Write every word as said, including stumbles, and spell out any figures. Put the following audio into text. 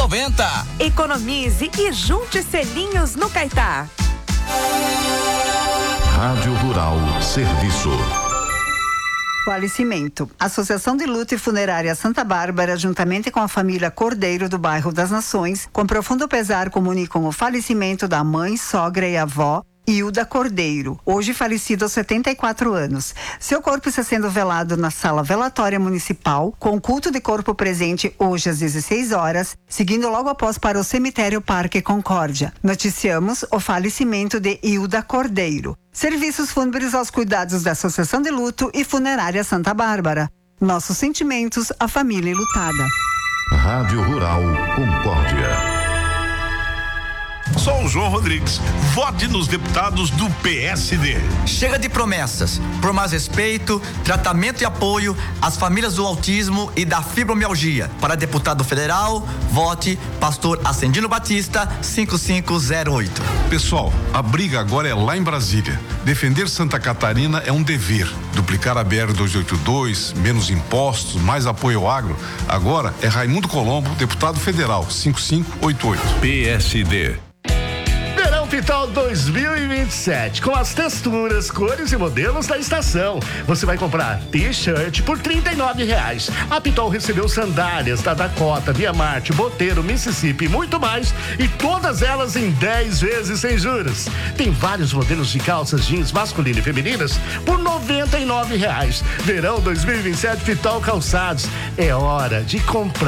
noventa. Economize e junte selinhos no Caetá. Rádio Rural Serviço. Falecimento. Associação de Luto e Funerária Santa Bárbara, juntamente com a família Cordeiro do bairro das Nações, com profundo pesar comunicam o falecimento da mãe, sogra e avó Hilda Cordeiro, hoje falecida aos setenta e quatro anos. Seu corpo está sendo velado na sala velatória municipal, com culto de corpo presente hoje às dezesseis horas, seguindo logo após para o cemitério Parque Concórdia. Noticiamos o falecimento de Hilda Cordeiro. Serviços fúnebres aos cuidados da Associação de Luto e Funerária Santa Bárbara. Nossos sentimentos à família enlutada. Rádio Rural Concórdia. Sou o João Rodrigues. Vote nos deputados do P S D. Chega de promessas. Por mais respeito, tratamento e apoio às famílias do autismo e da fibromialgia. Para deputado federal, vote Pastor Ascendino Batista, cinco cinco zero oito. Pessoal, a briga agora é lá em Brasília. Defender Santa Catarina é um dever. Duplicar a B R duzentos e oitenta e dois, menos impostos, mais apoio ao agro. Agora é Raimundo Colombo, deputado federal, cinco cinco oito oito. P S D. Pitol dois mil e vinte e sete, com as texturas, cores e modelos da estação. Você vai comprar t-shirt por trinta e nove reais. A Pitol recebeu sandálias da Dakota, Via Marte, Boteiro, Mississippi e muito mais, e todas elas em dez vezes sem juros. Tem vários modelos de calças jeans masculinas e femininas por noventa e nove reais. Verão dois mil e vinte e sete Pitol Calçados. É hora de comprar.